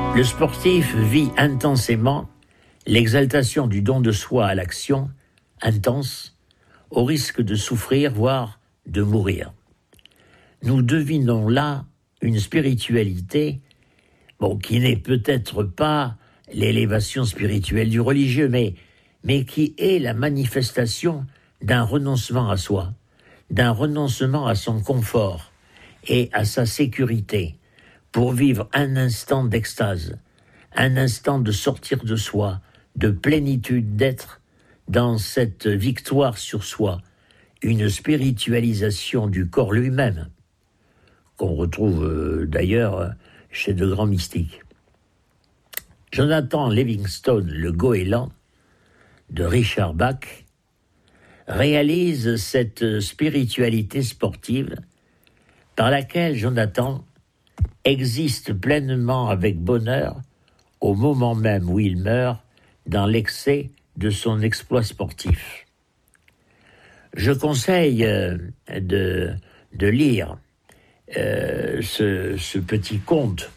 Le sportif vit intensément l'exaltation du don de soi à l'action, intense, au risque de souffrir, voire de mourir. Nous devinons là une spiritualité qui n'est peut-être pas l'élévation spirituelle du religieux, mais qui est la manifestation d'un renoncement à soi, d'un renoncement à son confort et à sa sécurité, pour vivre un instant d'extase, un instant de sortir de soi, de plénitude d'être dans cette victoire sur soi, une spiritualisation du corps lui-même, qu'on retrouve d'ailleurs chez de grands mystiques. Jonathan Livingstone, le goéland, de Richard Bach, réalise cette spiritualité sportive par laquelle Jonathan existe pleinement avec bonheur au moment même où il meurt dans l'excès de son exploit sportif. Je conseille de lire ce petit conte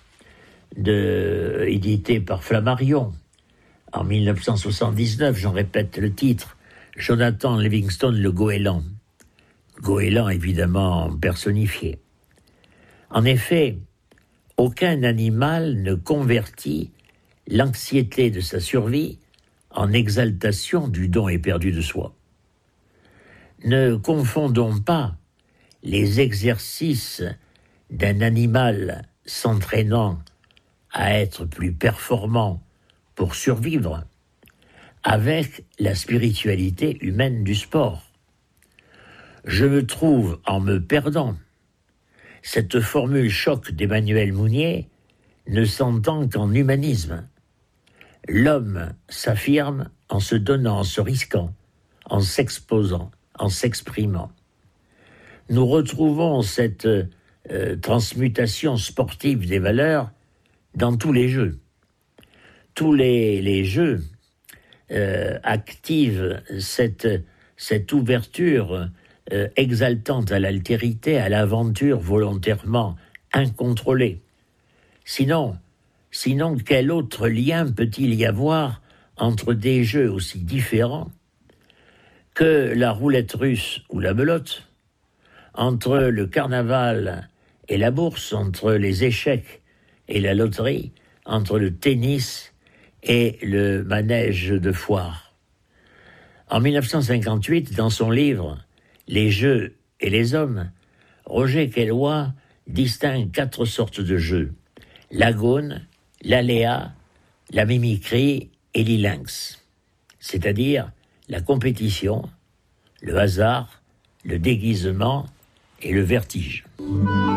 édité par Flammarion en 1979, j'en répète le titre, Jonathan Livingstone, le goéland. Goéland évidemment personnifié. En effet, aucun animal ne convertit l'anxiété de sa survie en exaltation du don éperdu de soi. Ne confondons pas les exercices d'un animal s'entraînant à être plus performant pour survivre avec la spiritualité humaine du sport. Je me trouve, en me perdant, cette formule choc d'Emmanuel Mounier ne s'entend qu'en humanisme. L'homme s'affirme en se donnant, en se risquant, en s'exposant, en s'exprimant. Nous retrouvons cette transmutation sportive des valeurs dans tous les jeux. Tous les jeux activent cette ouverture exaltante à l'altérité, à l'aventure volontairement incontrôlée. Sinon, quel autre lien peut-il y avoir entre des jeux aussi différents que la roulette russe ou la belote, entre le carnaval et la bourse, entre les échecs et la loterie, entre le tennis et le manège de foire. En 1958, dans son livre « Les jeux et les hommes », Roger Caillois distingue 4 sortes de jeux: l'agone, l'aléa, la mimicrie et l'ilinx, c'est-à-dire la compétition, le hasard, le déguisement et le vertige.